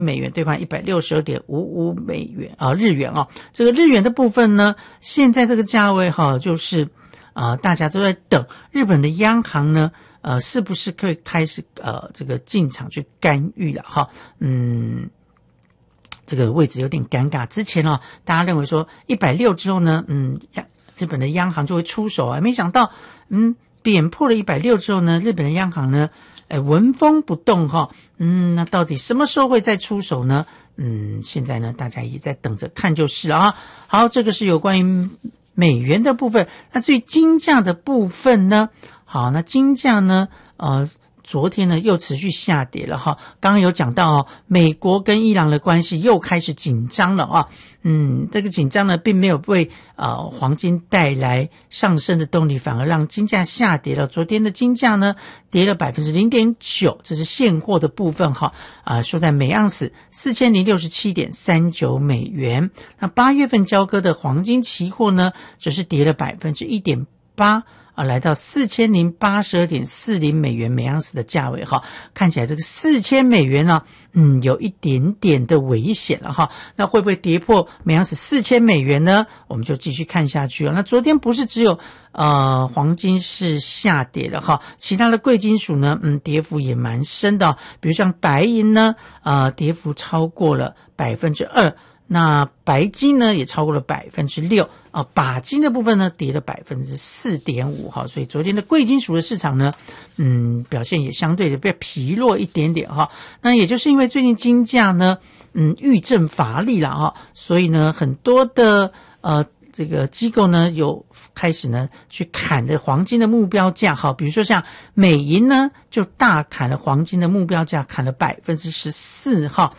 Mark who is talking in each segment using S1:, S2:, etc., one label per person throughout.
S1: 美元兑换162.55美元日元这个日元的部分呢，现在这个价位就是大家都在等日本的央行呢是不是可以开始这个进场去干预了这个位置有点尴尬。之前大家认为说160之后呢日本的央行就会出手没想到贬破了160之后呢，日本的央行呢纹风不动那到底什么时候会再出手呢？现在呢大家也在等着看就是了好，这个是有关于美元的部分。那至于金价的部分呢，好，那金价呢昨天呢又持续下跌了刚刚有讲到美国跟伊朗的关系又开始紧张了这个紧张呢并没有为黄金带来上升的动力，反而让金价下跌了。昨天的金价呢跌了 0.9%， 这是现货的部分收在每盎司 4067.39 美元。那8月份交割的黄金期货呢则是跌了 1.8%，来到 4082.40 美元每盎司的价位看起来这个4000美元呢有一点点的危险了那会不会跌破每盎司4000美元呢？我们就继续看下去那昨天不是只有黄金是下跌的其他的贵金属呢跌幅也蛮深的比如像白银呢跌幅超过了 2%，那白金呢也超过了 6%，钯金的部分呢跌了 4.5%， 所以昨天的贵金属的市场呢表现也相对的比较疲弱一点点那也就是因为最近金价呢遇震乏力了所以呢很多的这个机构呢有开始呢去砍了黄金的目标价比如说像美银呢就大砍了黄金的目标价，砍了 14%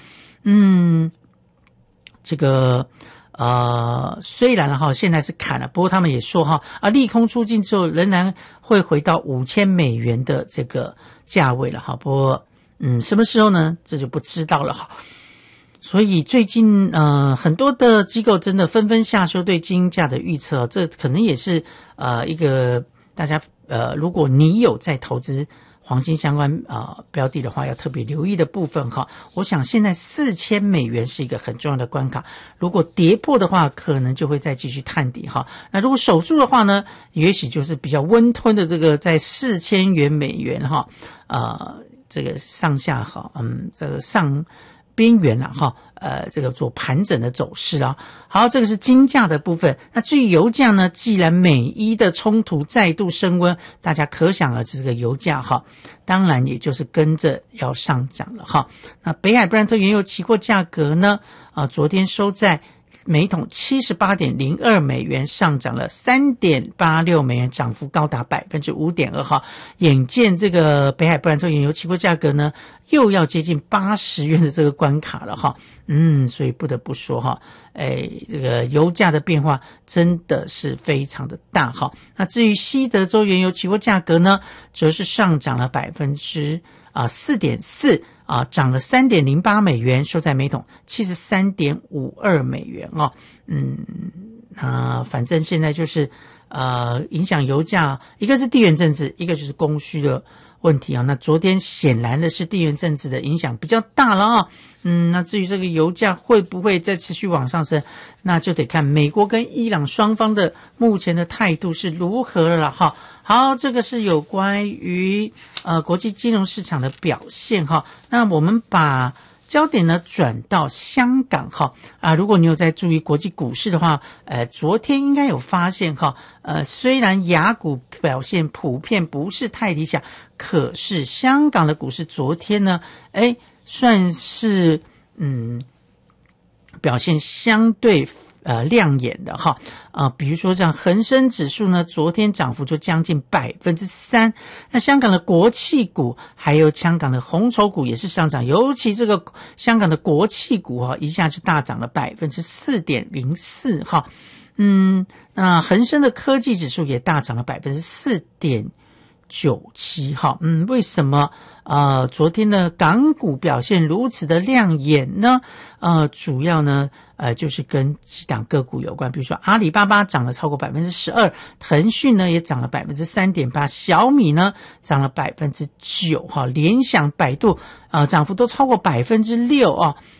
S1: 这个虽然现在是砍了，不过他们也说利空出尽之后仍然会回到5000美元的这个价位了不过什么时候呢这就不知道了所以最近很多的机构真的纷纷下修对金价的预测这可能也是一个大家如果你有在投资黄金相关标的的话要特别留意的部分我想现在4000美元是一个很重要的关卡，如果跌破的话可能就会再继续探底那如果守住的话呢也许就是比较温吞的这个在4000美元这个上下这个上边缘这个做盘整的走势好，这个是金价的部分。那至于油价呢，既然美伊的冲突再度升温，大家可想而知这个油价当然也就是跟着要上涨了那北海布兰特原油期货价格呢昨天收在每桶 78.02 美元，上涨了 3.86 美元，涨幅高达 5.2%。眼见这个北海布兰特原油期货价格呢又要接近80元的这个关卡了所以不得不说这个油价的变化真的是非常的大那至于西德州原油期货价格呢则是上涨了 4.4%涨了 3.08 美元，收在每桶 73.52 美元反正现在就是影响油价一个是地缘政治，一个就是供需的问题那昨天显然的是地缘政治的影响比较大了那至于这个油价会不会再持续往上升，那就得看美国跟伊朗双方的目前的态度是如何了好，这个是有关于国际金融市场的表现那我们把焦点呢转到香港如果你有在注意国际股市的话昨天应该有发现虽然亚股表现普遍不是太理想，可是香港的股市昨天呢算是表现相对亮眼的比如说像恒生指数呢昨天涨幅就将近 3%， 那香港的国企股还有香港的红筹股也是上涨，尤其这个香港的国企股一下就大涨了 4.04%那恒生的科技指数也大涨了 4.97%为什么昨天的港股表现如此的亮眼呢？主要呢就是跟几档个股有关，比如说阿里巴巴涨了超过 12%， 腾讯呢也涨了 3.8%， 小米呢涨了 9%， 联想、百度涨幅都超过 6%